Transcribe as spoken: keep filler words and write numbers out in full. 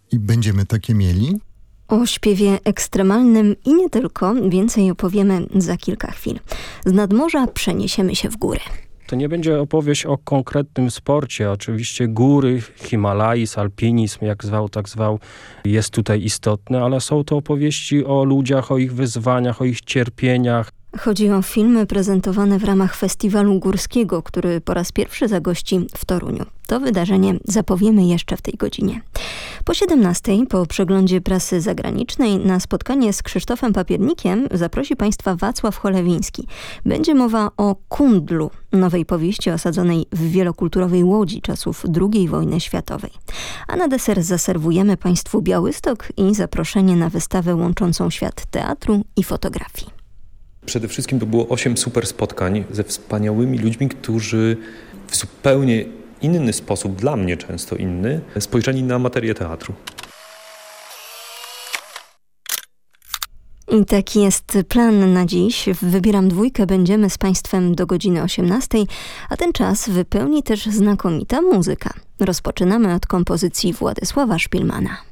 I będziemy takie mieli? O śpiewie ekstremalnym i nie tylko, więcej opowiemy za kilka chwil. Z nadmorza przeniesiemy się w góry. To nie będzie opowieść o konkretnym sporcie. Oczywiście góry, Himalajs, alpinizm, jak zwał, tak zwał, jest tutaj istotny, ale są to opowieści o ludziach, o ich wyzwaniach, o ich cierpieniach. Chodzi o filmy prezentowane w ramach Festiwalu Górskiego, który po raz pierwszy zagości w Toruniu. To wydarzenie zapowiemy jeszcze w tej godzinie. Po siedemnastej, po przeglądzie prasy zagranicznej, na spotkanie z Krzysztofem Papiernikiem zaprosi Państwa Wacław Cholewiński. Będzie mowa o Kundlu, nowej powieści osadzonej w wielokulturowej Łodzi czasów drugiej wojny światowej. A na deser zaserwujemy Państwu Białystok i zaproszenie na wystawę łączącą świat teatru i fotografii. Przede wszystkim to było osiem super spotkań ze wspaniałymi ludźmi, którzy w zupełnie inny sposób, dla mnie często inny, spojrzeli na materię teatru. I taki jest plan na dziś. W Wybieram Dwójkę będziemy z Państwem do godziny osiemnastej, a ten czas wypełni też znakomita muzyka. Rozpoczynamy od kompozycji Władysława Szpilmana.